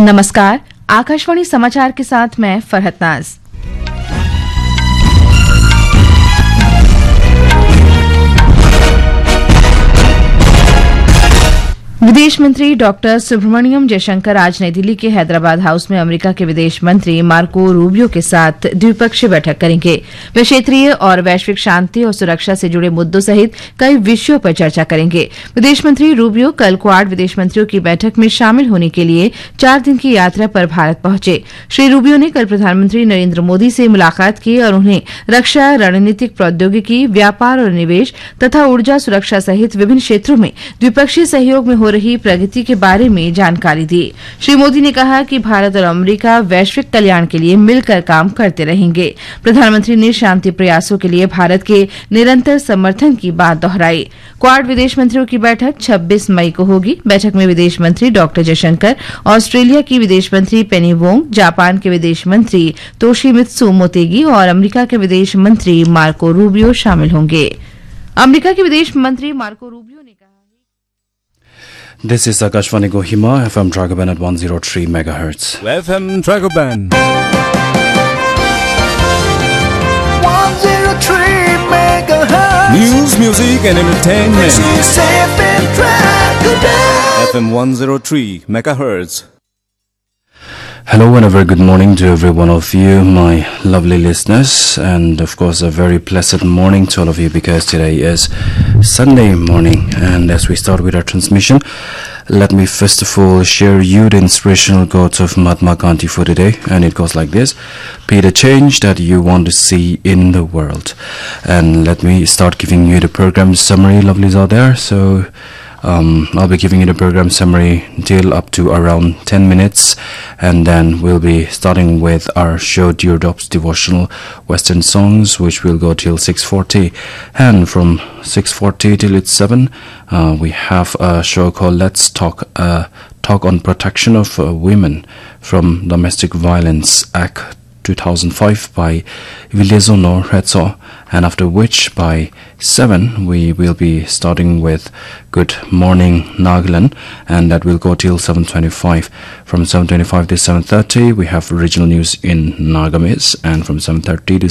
नमस्कार, आकाशवाणी समाचार के साथ मैं फरहत नाज। विदेश मंत्री डॉक्टर सुब्रमण्यम जयशंकर आज नई दिल्ली के हैदराबाद हाउस में अमेरिका के विदेश मंत्री मार्को रूबियो के साथ द्विपक्षीय बैठक करेंगे। वे क्षेत्रीय और वैश्विक शांति और सुरक्षा से जुड़े मुद्दों सहित कई विषयों पर चर्चा करेंगे। विदेश मंत्री रूबियो कल क्वाड विदेश मंत्रियों की बैठक में शामिल होने के लिए 4 दिन की यात्रा पर भारत पहुंचे। श्री रूबियो ने कल प्रधानमंत्री नरेंद्र मोदी से मुलाकात की और उन्हें रक्षा, रणनीतिक प्रौद्योगिकी, व्यापार और निवेश तथा ऊर्जा सुरक्षा सहित विभिन्न क्षेत्रों में द्विपक्षीय सहयोग में हो रही प्रगति के बारे में जानकारी दी। श्री मोदी ने कहा कि भारत और अमेरिका वैश्विक कल्याण के लिए मिलकर काम करते रहेंगे। प्रधानमंत्री ने शांति प्रयासों के लिए भारत के निरंतर समर्थन की बात दोहराई। क्वाड विदेश मंत्रियों की बैठक 26 मई को होगी। बैठक में विदेश मंत्री डॉक्टर जयशंकर, ऑस्ट्रेलिया की विदेश मंत्री पेनी वोंग, जापान के विदेश मंत्री तोशिमित्सु मोतेगी और अमेरिका के विदेश मंत्री मार्को रूबियो शामिल होंगे। अमेरिका के विदेश मंत्री मार्को रूबियो ने कहा, This is Akashvani Kohima, FM Dragoban at 103 MHz. FM Dragoban. 103 megahertz. News, music and entertainment. This is FM Dragoban. FM 103 MHz. Hello and a very good morning to every one of you, my lovely listeners, and of course a very blessed morning to all of you because today is Sunday morning. And as we start with our transmission, let me first of all share you the inspirational quote of Mahatma Gandhi for today, and it goes like this: be the change that you want to see in the world. And let me start giving you the program summary, lovelies out there. So I'll be giving you the program summary till up to around 10 minutes, and then we'll be starting with our show Deardrop's Devotional Western Songs, which will go till 6:40, and from 6:40 till it's 7 we have a show called Let's Talk on Protection of Women from Domestic Violence Act 2005 by Vilezono Retso, and after which by 7 we will be starting with Good Morning Nagaland, and that will go till 7:25. From 7:25 to 7:30 we have regional news in Nagamis, and from 7:30 to